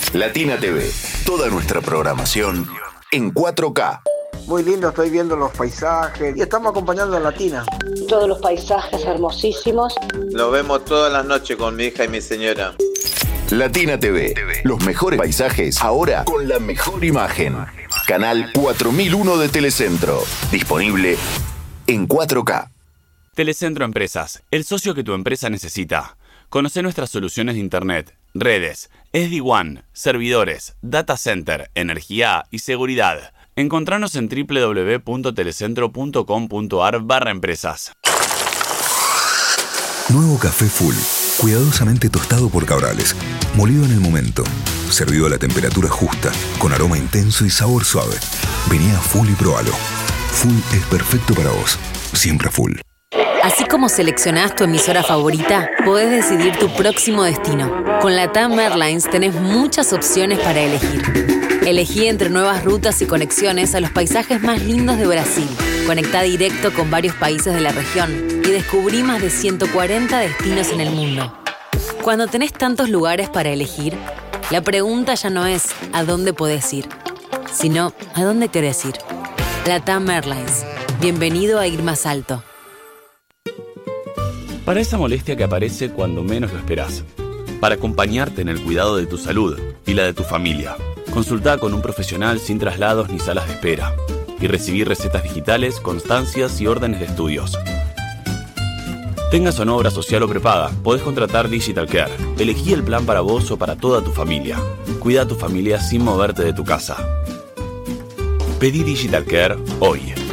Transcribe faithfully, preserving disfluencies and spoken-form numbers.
Latina T V, toda nuestra programación en cuatro K. Muy lindo, estoy viendo los paisajes y estamos acompañando a Latina. Todos los paisajes hermosísimos. Lo vemos todas las noches con mi hija y mi señora. Latina T V, los mejores paisajes, ahora con la mejor imagen. Canal cuatro mil uno de Telecentro, disponible en cuatro K. Telecentro Empresas, el socio que tu empresa necesita. Conoce nuestras soluciones de Internet, redes, S D WAN, servidores, data center, energía y seguridad. Encontranos en doble u doble u doble u punto telecentro punto com punto a r barra empresas. Nuevo café Full, cuidadosamente tostado por Cabrales, molido en el momento, servido a la temperatura justa, con aroma intenso y sabor suave. Vení a Full y probalo. Full es perfecto para vos, siempre Full. Así como seleccionás tu emisora favorita, podés decidir tu próximo destino. Con LATAM Airlines tenés muchas opciones para elegir. Elegí entre nuevas rutas y conexiones a los paisajes más lindos de Brasil. Conectá directo con varios países de la región y descubrí más de ciento cuarenta destinos en el mundo. Cuando tenés tantos lugares para elegir, la pregunta ya no es ¿a dónde podés ir?, sino ¿a dónde querés ir? LATAM Airlines. Bienvenido a ir más alto. Para esa molestia que aparece cuando menos lo esperás. Para acompañarte en el cuidado de tu salud y la de tu familia. Consultá con un profesional sin traslados ni salas de espera. Y recibir recetas digitales, constancias y órdenes de estudios. Tengas o no obra social o prepaga, podés contratar Digital Care. Elegí el plan para vos o para toda tu familia. Cuida a tu familia sin moverte de tu casa. Pedí Digital Care hoy.